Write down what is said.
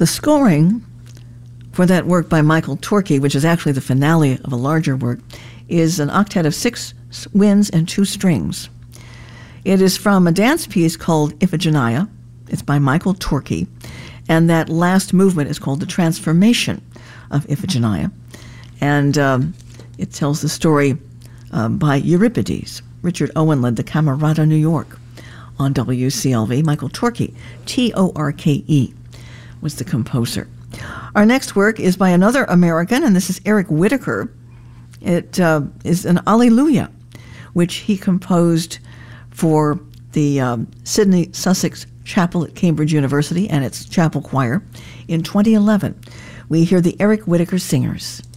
The scoring for that work by Michael Torke, which is actually the finale of a larger work, is an octet of 6 winds and 2 strings. It is from a dance piece called Iphigenia. It's by Michael Torke, and that last movement is called The Transformation of Iphigenia. And it tells the story by Euripides. Richard Owen led the Camerata New York on WCLV. Michael Torke, T-O-R-K-E, was the composer. Our next work is by another American, and this is Eric Whitacre. It is an Alleluia, which he composed for the Sidney Sussex Chapel at Cambridge University and its chapel choir in 2011. We hear the Eric Whitacre Singers.